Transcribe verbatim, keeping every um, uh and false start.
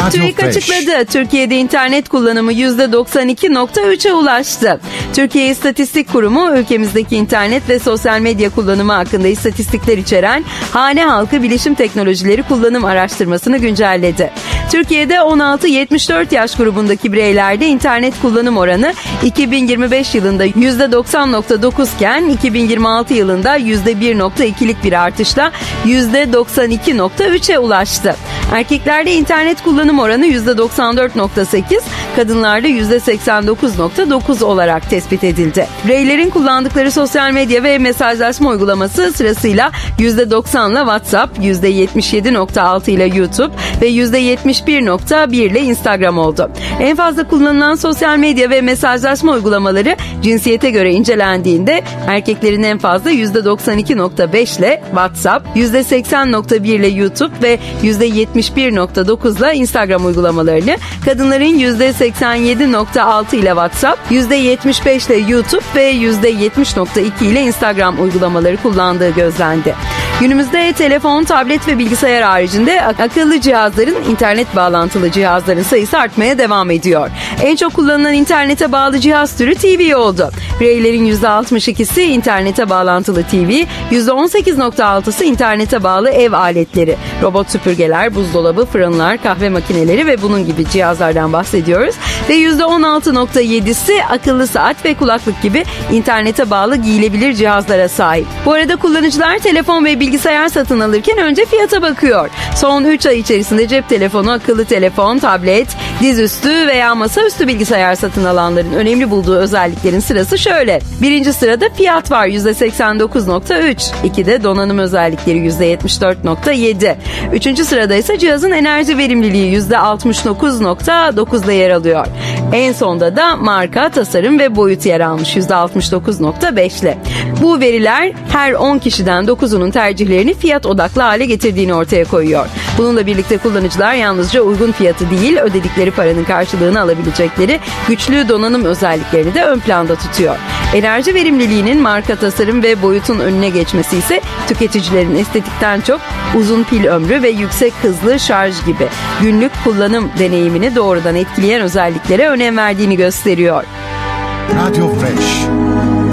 TÜİK Fresh. açıkladı. Türkiye'de internet kullanımı yüzde doksan iki virgül üçe ulaştı. Türkiye İstatistik Kurumu ülkemizdeki internet ve sosyal medya kullanımı hakkında istatistikler içeren hane halkı bilişim teknolojileri kullanım araştırmasını güncelledi. Türkiye'de on altı yetmiş dört yaş grubundaki bireylerde internet kullanım oranı iki bin yirmi beş yılında yüzde doksan virgül dokuz iken iki bin yirmi altı yılında yüzde bir virgül ikilik bir artışla yüzde doksan iki virgül üçe ulaştı. Erkeklerde internet kullanım oranı yüzde doksan dört virgül sekiz, kadınlarda yüzde seksen dokuz virgül dokuz olarak tespit edildi. Bireylerin kullandıkları sosyal medya ve mesajlaşma uygulaması sırasıyla yüzde doksan ile WhatsApp, yüzde yetmiş yedi virgül altı ile YouTube ve yüzde yetmiş bir virgül bir ile Instagram oldu. En fazla kullanılan sosyal medya ve mesajlaşma uygulamaları cinsiyete göre incelendiğinde erkeklerin en fazla yüzde doksan iki virgül beş ile WhatsApp, yüzde seksen virgül bir ile YouTube ve yüzde yetmiş bir virgül dokuz ile Instagram uygulamalarını, kadınların yüzde seksen yedi virgül altı ile WhatsApp, yüzde yetmiş beş ile YouTube ve yüzde yetmiş virgül iki ile Instagram uygulamaları kullandığı gözlendi. Günümüzde telefon, tablet ve bilgisayar haricinde akıllı cihazların, internet bağlantılı cihazların sayısı artmaya devam ediyor. En çok kullanılan internete bağlı cihaz türü T V oldu. Bireylerin yüzde altmış ikisi internete bağlantılı T V, yüzde on sekiz virgül altısı internete bağlı ev aletleri, robot süpürgeler, buzdolabı, fırınlar, kahve makineleri ve bunun gibi cihazlardan bahsediyoruz. Ve yüzde on altı virgül yedisi akıllı saat ve kulaklık gibi internete bağlı giyilebilir cihazlara sahip. Bu arada kullanıcılar telefon ve bilgisayar satın alırken önce fiyata bakıyor. Son üç ay içerisinde cep telefonu, akıllı telefon, tablet, dizüstü veya masaüstü bilgisayar satın alanların önemli bulduğu özelliklerin sırası şöyle. Birinci sırada fiyat var yüzde seksen dokuz virgül üç. İkide donanım özellikleri yüzde yetmiş dört virgül yedi. Üçüncü sırada ise cihazın enerji verimliliği yüzde altmış dokuz virgül dokuzda yer alıyor. En sonda da marka, tasarım ve boyut yer almış yüzde altmış dokuz virgül beşle. Bu veriler her on kişiden dokuzunun tercihlerini fiyat odaklı hale getirdiğini ortaya koyuyor. Bununla birlikte kullanıcılar yalnızca uygun fiyatı değil, ödedikleri paranın karşılığını alabilecekleri güçlü donanım özelliklerini de ön planda tutuyor. Enerji verimliliğinin marka, tasarım ve boyutun önüne geçmesi ise tüketicilerin estetikten çok uzun pil ömrü ve yüksek hızlı şarj gibi günlük kullanım deneyimini doğrudan etkileyen özelliklere önem verdiğini gösteriyor. Radio Fresh.